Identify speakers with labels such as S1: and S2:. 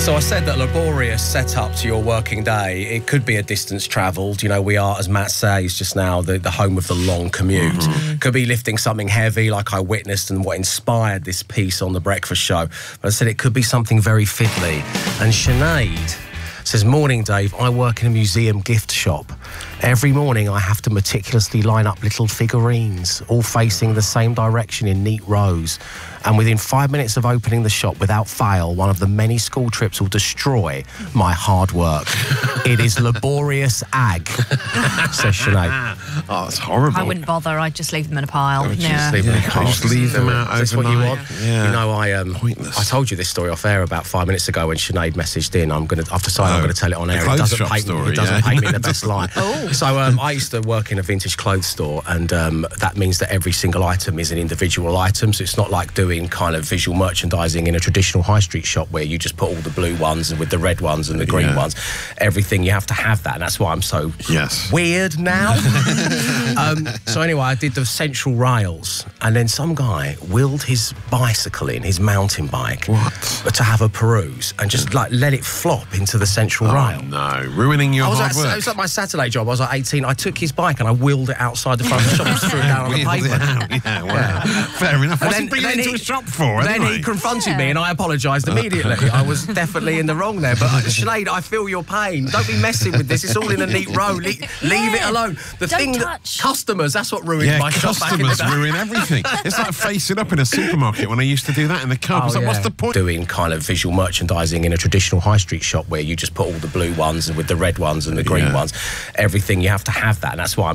S1: So I said that laborious setup to your working day, it could be a distance travelled. You know, we are, as Matt says just now, the home of the long commute. Mm-hmm. Could be lifting something heavy like I witnessed and what inspired this piece on The Breakfast Show. But I said it could be something very fiddly. And Sinead says, morning, Dave, I work in a museum gift shop. Every morning I have to meticulously line up little figurines, all facing the same direction in neat rows. And within 5 minutes of opening the shop, without fail, one of the many school trips will destroy my hard work. It is laborious ag, says Sinead.
S2: Oh, that's horrible.
S3: I wouldn't bother. I'd just leave them in a pile.
S1: Just leave them in a pile.
S2: Just leave them out overnight.
S1: Is this what you want?
S2: Yeah.
S1: You know,
S2: Pointless.
S1: I told you this story off air about 5 minutes ago when Sinead messaged in. I've decided I'm going to tell it on air. It doesn't paint me in the best light. So I used to work in a vintage clothes store, and that means that every single item is an individual item. So it's not like doing kind of visual merchandising in a traditional high street shop where you just put all the blue ones and with the red ones and the green ones. Everything, you have to have that, and that's why I'm so weird now. So anyway, I did the central rails, and then some guy wheeled his bicycle in, his mountain bike, to have a peruse, and just like let it flop into the central rail.
S2: No, ruining your hard work.
S1: It was like my Saturday job. I was like 18. I took his bike and I wheeled it outside the front of the shop and threw it down on the pavement.
S2: Yeah, wow. Fair enough. What's he been into a shop for,
S1: Then he confronted me and I apologised immediately. I was definitely in the wrong there. But Sinead, I feel your pain. Don't be messing with this. It's all in a neat row. Leave it alone. Customers, that's what ruined my shop back in the day.
S2: Customers ruin everything. It's like facing up in a supermarket when I used to do that in the car. Like, what's the point?
S1: Doing kind of visual merchandising in a traditional high street shop where you just put all the blue ones and with the red ones and the green ones. Everything, you have to have that, and that's why